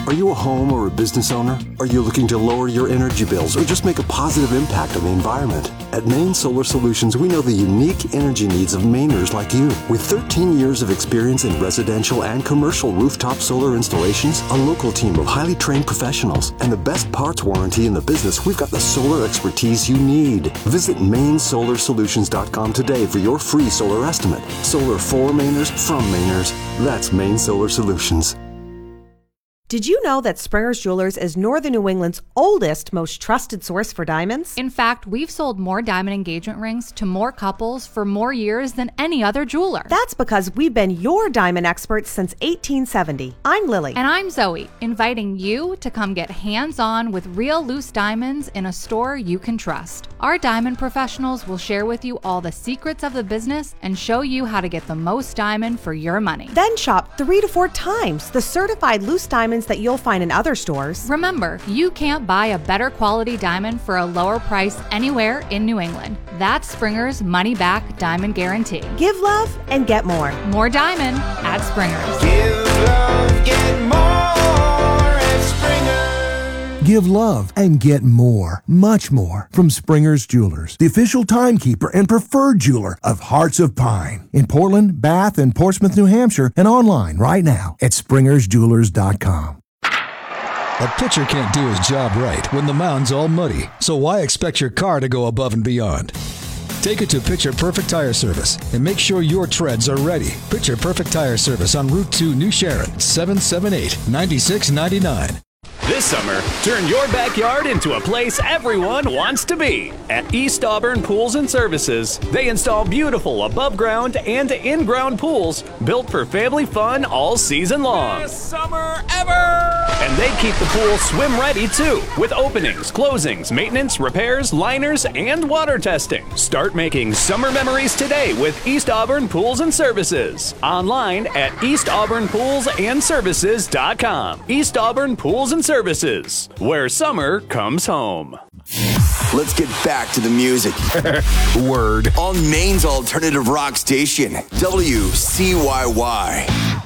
Are you a home or a business owner? Are you looking to lower your energy bills or just make a positive impact on the environment? At Maine Solar Solutions, we know the unique energy needs of Mainers like you. With 13 years of experience in residential and commercial rooftop solar installations, a local team of highly trained professionals, and the best parts warranty in the business, we've got the solar expertise you need. Visit MaineSolarSolutions.com today for your free solar estimate. Solar for Mainers, from Mainers. That's Maine Solar Solutions. Did you know that Springer's Jewelers is Northern New England's oldest, most trusted source for diamonds? In fact, we've sold more diamond engagement rings to more couples for more years than any other jeweler. That's because we've been your diamond experts since 1870. I'm Lily. And I'm Zoe, inviting you to come get hands-on with real loose diamonds in a store you can trust. Our diamond professionals will share with you all the secrets of the business and show you how to get the most diamond for your money. Then shop 3 to 4 times the certified loose diamonds that you'll find in other stores. Remember, you can't buy a better quality diamond for a lower price anywhere in New England. That's Springer's money-back diamond guarantee. Give love and get more. More diamond at Springer's. Give love, get more at Springer's. Give love and get more, much more, from Springer's Jewelers, the official timekeeper and preferred jeweler of Hearts of Pine in Portland, Bath, and Portsmouth, New Hampshire, and online right now at SpringersJewelers.com. A pitcher can't do his job right when the mound's all muddy, so why expect your car to go above and beyond? Take it to Pitcher Perfect Tire Service and make sure your treads are ready. Pitcher Perfect Tire Service on Route 2, New Sharon, 778-9699. This summer, turn your backyard into a place everyone wants to be. At East Auburn Pools and Services, they install beautiful above-ground and in-ground pools built for family fun all season long. Best summer ever! And they keep the pool swim-ready, too, with openings, closings, maintenance, repairs, liners, and water testing. Start making summer memories today with East Auburn Pools and Services. Online at eastauburnpoolsandservices.com. East Auburn Pools and Services, where summer comes home. Let's get back to the music. Word. On Maine's alternative rock station, WCYY.